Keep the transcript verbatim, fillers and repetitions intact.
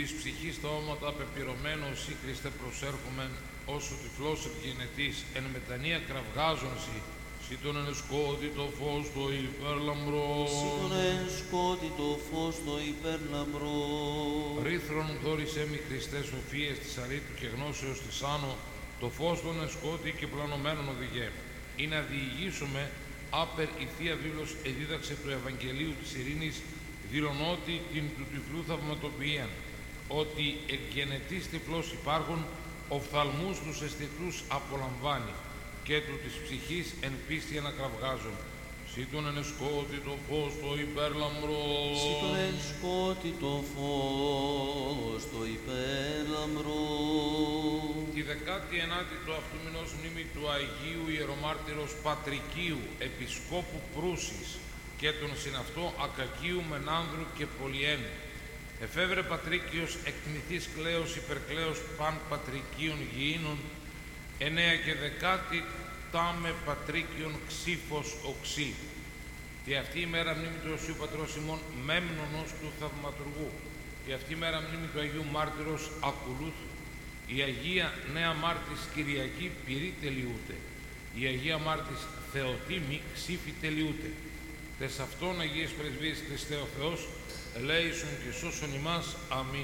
της ψυχής τα όματα πεπυρωμένος ή Χριστέ προσέρχομεν, όσο τυφλός ευγενετής, εν μετανία κραυγάζονσι, σύ τον εν σκότη το φως το υπερλαμπρό. Σύ τον εν σκότη το φως το υπερλαμπρό. Ρίθρον δόρισέ μη Χριστέ σοφίες της αρήτου και γνώσεως της άνω, το φως των εν σκότη και πλανωμένων οδηγέ. Ή να διηγήσουμε άπερ η Θεία Βίβλος εδίδαξε του Ευαγγελίου της Ειρήνης, δηλωνότι την του τυφλού θαυματοποιίαν, ότι εκγενετής τυφλός υπάρχουν, οφθαλμούς τους αισθητούς απολαμβάνει, και του της ψυχής εν πίστη ανακραυγάζουν. Σύ τον εν σκότη το φως το υπερλαμπρό. Σύ τον εν σκότη το φως το υπερλαμπρό. Τη δεκάτη ενάτη του αυτού μηνός μνήμη του Αγίου Ιερομάρτυρος Πατρικίου, Επισκόπου Προύσης, και τον συναυτό Ακακίου Μενάνδρου και Πολυένου. Εφεύρε Πατρίκιος εκτιμηθής κλαίος υπερκλαίος παν Πατρικίων γηίνων, εννέα και δεκάτη τάμε Πατρίκιον ξύφος οξύ. Και αυτή η μέρα μνήμη του Οσίου Πατρός ημών Μέμνονος του Θαυματουργού. Και αυτή η μέρα μνήμη του Αγίου Μάρτυρος Ακουλούθου. Η Αγία Νέα Μάρτης Κυριακή Πυρή τελειούται. Η Αγία Μάρτης Θεοτήμη Ξύφη τελειούται. Τες αυτών Αγίες Πρεσβείες Χριστέ ο Θεός, ελέησον και σώσον ημάς. Αμήν.